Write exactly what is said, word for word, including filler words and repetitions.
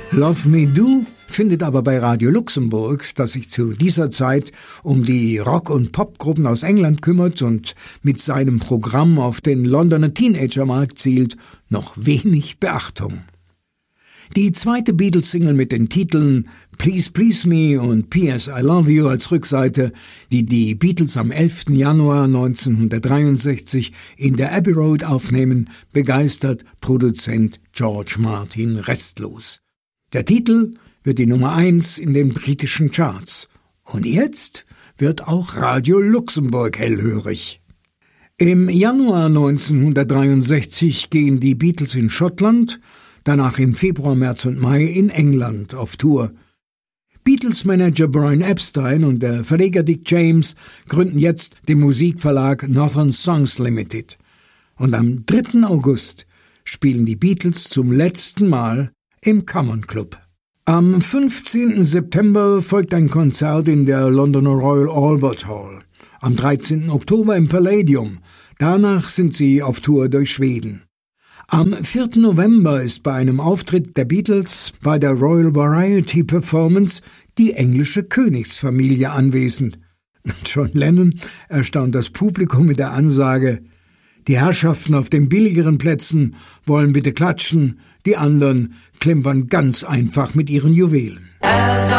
Love Me Do findet aber bei Radio Luxemburg, das sich zu dieser Zeit um die Rock- und Popgruppen aus England kümmert und mit seinem Programm auf den Londoner Teenagermarkt zielt, noch wenig Beachtung. Die zweite Beatles-Single mit den Titeln Please Please Me und P S I Love You als Rückseite, die die Beatles am elften Januar neunzehnhundertdreiundsechzig in der Abbey Road aufnehmen, begeistert Produzent George Martin restlos. Der Titel wird die Nummer eins in den britischen Charts. Und jetzt wird auch Radio Luxemburg hellhörig. Im Januar neunzehnhundertdreiundsechzig gehen die Beatles in Schottland, danach im Februar, März und Mai in England auf Tour. Beatles-Manager Brian Epstein und der Verleger Dick James gründen jetzt den Musikverlag Northern Songs Limited. Und am dritten August spielen die Beatles zum letzten Mal im Common Club. Am fünfzehnten September folgt ein Konzert in der Londoner Royal Albert Hall. Am dreizehnten Oktober im Palladium. Danach sind sie auf Tour durch Schweden. Am vierten November ist bei einem Auftritt der Beatles bei der Royal Variety Performance die englische Königsfamilie anwesend. John Lennon erstaunt das Publikum mit der Ansage: Die Herrschaften auf den billigeren Plätzen wollen bitte klatschen, die anderen klimpern ganz einfach mit ihren Juwelen.